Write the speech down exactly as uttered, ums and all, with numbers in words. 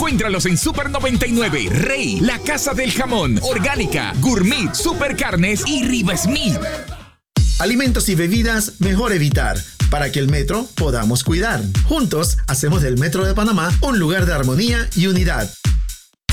Encuéntralos en Super noventa y nueve, Rey, La Casa del Jamón, Orgánica, Gourmet, Super Carnes y Riva Smith. Alimentos y bebidas mejor evitar, para que el metro podamos cuidar. Juntos hacemos del Metro de Panamá un lugar de armonía y unidad.